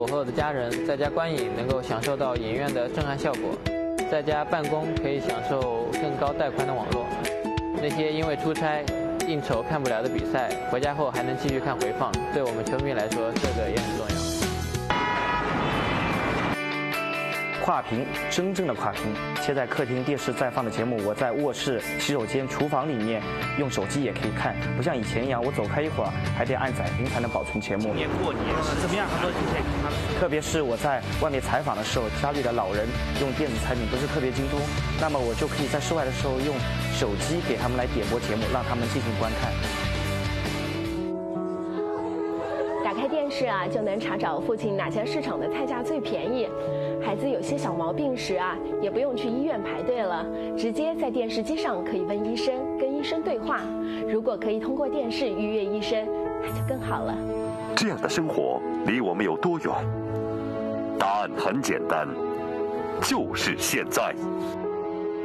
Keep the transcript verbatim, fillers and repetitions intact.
我和我的家人在家观影能够享受到影院的震撼效果，在家办公可以享受更高带宽的网络。那些因为出差、应酬看不了的比赛，回家后还能继续看回放，对我们球迷来说，这个也很重要。 跨屏，真正的跨屏，切在客厅电视在放的节目，我在卧室、洗手间、厨房里面用手机也可以看，不像以前一样，我走开一会儿还得按载屏才能保存节目。 今年过年怎么样？很多亲戚他们， 特别是我在外面采访的时候，家里的老人用电子产品不是特别精通，那么我就可以在室外的时候用手机给他们来点播节目，让他们进行观看。 打开电视啊，就能查找附近哪家市场的菜价最便宜。孩子有些小毛病时啊，也不用去医院排队了，直接在电视机上可以问医生，跟医生对话。如果可以通过电视预约医生，那就更好了。 这样的生活离我们有多远？答案很简单，就是现在。